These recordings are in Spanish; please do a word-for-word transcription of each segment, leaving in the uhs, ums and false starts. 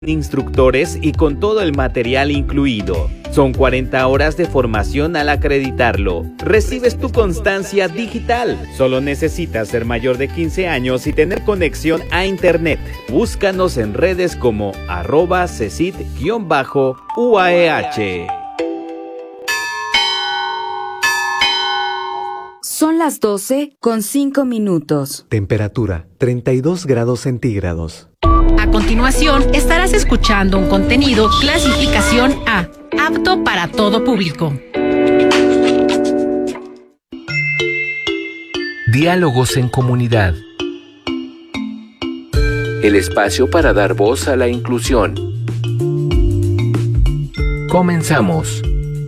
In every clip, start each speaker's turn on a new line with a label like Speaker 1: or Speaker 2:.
Speaker 1: instructores y con todo el material incluido. Son cuarenta horas de formación al acreditarlo. Recibes tu constancia digital. Solo necesitas ser mayor de quince años y tener conexión a internet. Búscanos en redes como arroba cesit-U A E H.
Speaker 2: Son las doce con cinco minutos.
Speaker 3: Temperatura treinta y dos grados centígrados.
Speaker 4: A continuación, estarás escuchando un contenido clasificación A, apto para todo público.
Speaker 5: Diálogos en comunidad. El espacio para dar voz a la inclusión. Comenzamos.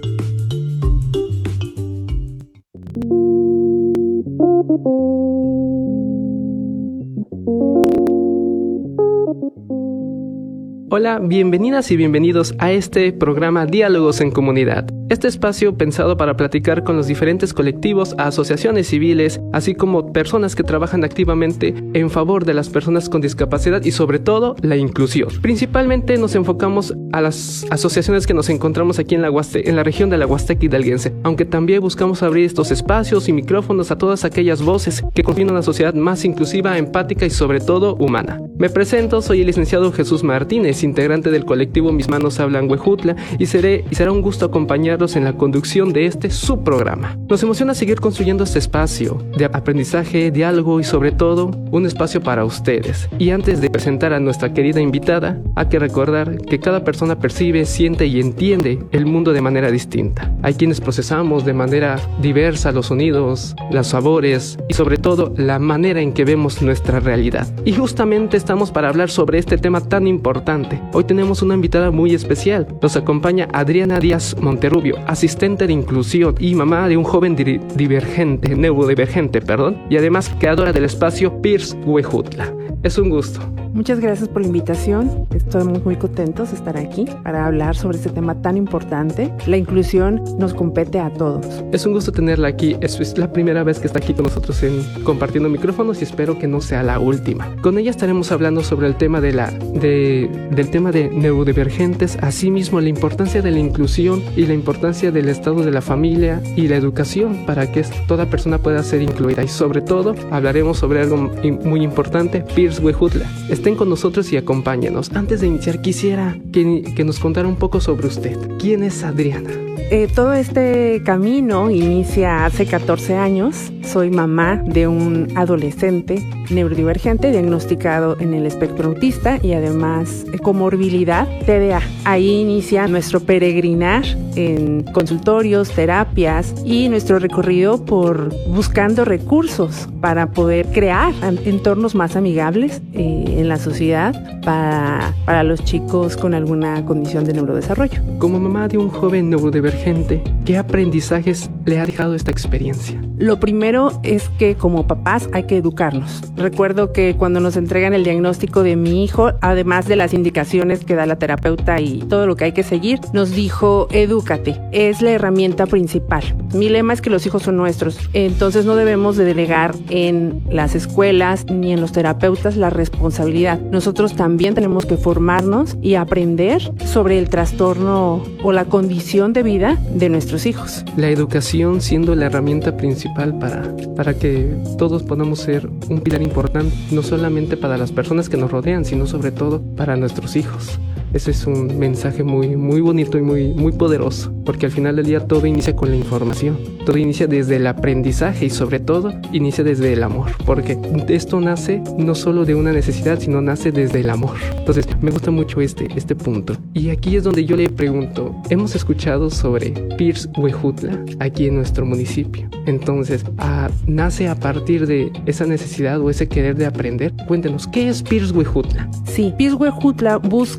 Speaker 6: Hola, bienvenidas y bienvenidos a este programa Diálogos en Comunidad. Este espacio pensado para platicar con los diferentes colectivos, asociaciones civiles, así como personas que trabajan activamente en favor de las personas con discapacidad y sobre todo la inclusión. Principalmente nos enfocamos a las asociaciones que nos encontramos aquí en la Huaste- en la región de la Huasteca Hidalguense, aunque también buscamos abrir estos espacios y micrófonos a todas aquellas voces que construyen una sociedad más inclusiva, empática y sobre todo humana. Me presento, soy el licenciado Jesús Martínez, integrante del colectivo Mis Manos Hablan Huejutla, y, seré, y será un gusto acompañarlos en la conducción de este subprograma. Nos emociona seguir construyendo este espacio de aprendizaje, diálogo y sobre todo un espacio para ustedes. Y antes de presentar a nuestra querida invitada, hay que recordar que cada persona percibe, siente y entiende el mundo de manera distinta. Hay quienes procesamos de manera diversa los sonidos, los sabores y sobre todo la manera en que vemos nuestra realidad. Y justamente estamos para hablar sobre este tema tan importante. Hoy tenemos una invitada muy especial. Nos acompaña Adriana Díaz Monterrubio, asistente de inclusión y mamá de un joven di- divergente, neurodivergente, perdón, y además creadora del espacio Pierce Huejutla. Es un gusto.
Speaker 7: Muchas gracias por la invitación. Estamos muy contentos de estar aquí para hablar sobre este tema tan importante. La inclusión nos compete a todos.
Speaker 6: Es un gusto tenerla aquí. Es, es la primera vez que está aquí con nosotros en compartiendo micrófonos y espero que no sea la última. Con ella estaremos hablando sobre el tema de la de, del tema de neurodivergentes, asimismo la importancia de la inclusión y la importancia del estado de la familia y la educación para que toda persona pueda ser incluida. Y sobre todo hablaremos sobre algo muy importante, Pierce Huejutla. Estén con nosotros y acompáñenos. Antes de iniciar, quisiera que, que nos contara un poco sobre usted. ¿Quién es Adriana?
Speaker 7: Eh, todo este camino inicia hace catorce años. Soy mamá de un adolescente neurodivergente diagnosticado en el espectro autista y además comorbilidad T D A. Ahí inicia nuestro peregrinar en consultorios, terapias y nuestro recorrido por buscando recursos para poder crear entornos más amigables eh, en la sociedad para, para los chicos con alguna condición de neurodesarrollo.
Speaker 6: Como mamá de un joven neurodivergente, ¿qué aprendizajes le ha dejado esta experiencia?
Speaker 7: Lo primero es que como papás hay que educarnos. Recuerdo que cuando nos entregan el diagnóstico de mi hijo, además de las indicaciones que da la terapeuta y todo lo que hay que seguir, nos dijo, edúcate, es la herramienta principal. Mi lema es que los hijos son nuestros, entonces no debemos de delegar en las escuelas ni en los terapeutas la responsabilidad. Nosotros también tenemos que formarnos y aprender sobre el trastorno o la condición de vida de nuestros hijos.
Speaker 6: La educación siendo la herramienta principal para, para que todos podamos ser un pilar importante, no solamente para las personas que nos rodean, sino sobre todo para nuestros hijos. Ese es un mensaje muy, muy bonito y muy, muy poderoso, porque al final del día todo inicia con la información, todo inicia desde el aprendizaje y sobre todo inicia desde el amor, porque esto nace no solo de una necesidad, sino nace desde el amor. Entonces me gusta mucho este, este punto. Y aquí es donde yo le pregunto, hemos escuchado sobre Pierce Huejutla aquí en nuestro municipio. Entonces, a, ¿nace a partir de esa necesidad o ese querer de aprender? Cuéntenos, ¿qué es Pierce Huejutla?
Speaker 7: Sí, Pierce Huejutla busca hacer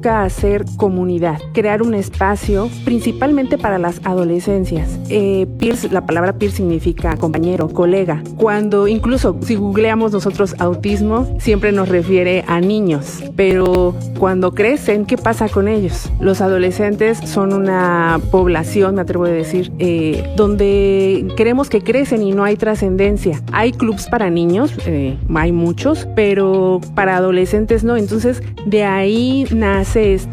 Speaker 7: hacer comunidad, crear un espacio principalmente para las adolescencias. Eh, peers, la palabra peer significa compañero, colega. Cuando incluso si googleamos nosotros autismo, siempre nos refiere a niños, pero cuando crecen, ¿qué pasa con ellos? Los adolescentes son una población, me atrevo a decir, eh, donde creemos que crecen y no hay trascendencia. Hay clubs para niños, eh, hay muchos, pero para adolescentes no. Entonces, de ahí nace